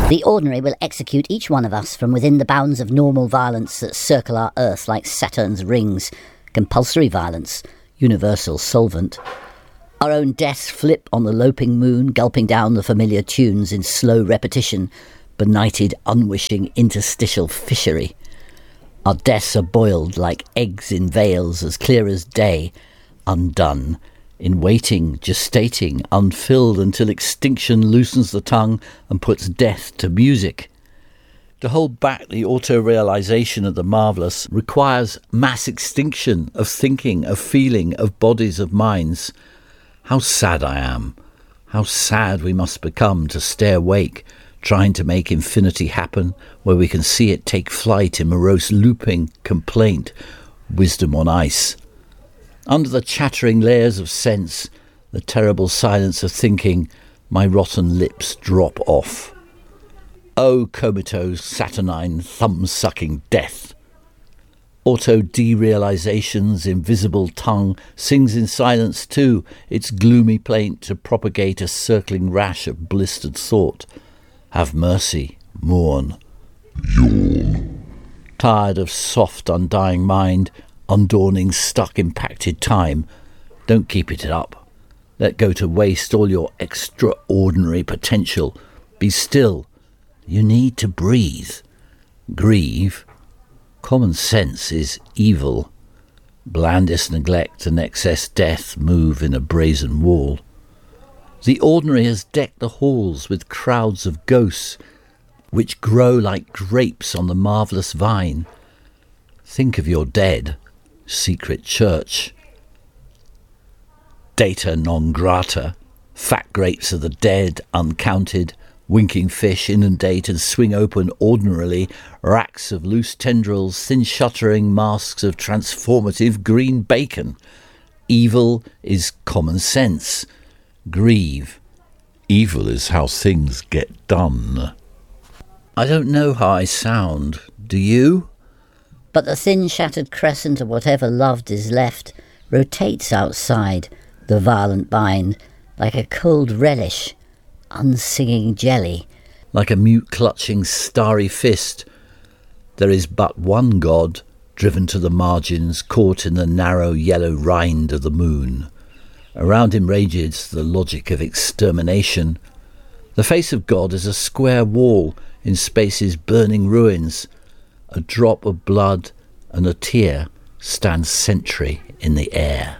The ordinary will execute each one of us from within the bounds of normal violence that circle our earth like Saturn's rings. Compulsory violence, universal solvent. Our own deaths flip on the loping moon, gulping down the familiar tunes in slow repetition, benighted, unwishing interstitial fishery. Our deaths are boiled like eggs in veils as clear as day, undone, in waiting, gestating, unfilled until extinction loosens the tongue and puts death to music. To hold back the auto-realization of the marvellous requires mass extinction of thinking, of feeling, of bodies, of minds. How sad I am. How sad we must become to stay awake, trying to make infinity happen, where we can see it take flight in morose looping, complaint, wisdom on ice. Under the chattering layers of sense, the terrible silence of thinking, my rotten lips drop off. Oh, comatose, saturnine, thumb-sucking death! Auto-derealization's invisible tongue sings in silence too, its gloomy plaint to propagate a circling rash of blistered thought. Have mercy, mourn, yawn. Tired of soft, undying mind, undawning, stuck, impacted time. Don't keep it up. Let go to waste all your extraordinary potential. Be still. You need to breathe. Grieve. Common sense is evil. Blandest neglect and excess death move in a brazen wall. The ordinary has decked the halls with crowds of ghosts, which grow like grapes on the marvellous vine. Think of your dead. Secret church. Data non grata. Fat grapes of the dead, uncounted. Winking fish inundate and swing open ordinarily. Racks of loose tendrils, thin shuttering masks of transformative green bacon. Evil is common sense. Grieve. Evil is how things get done. I don't know how I sound. Do you? But the thin shattered crescent of whatever loved is left rotates outside the violent bind like a cold relish, unsinging jelly. Like a mute clutching starry fist. There is but one God, driven to the margins, caught in the narrow yellow rind of the moon. Around him rages the logic of extermination. The face of God is a square wall in space's burning ruins. A drop of blood and a tear stand sentry in the air.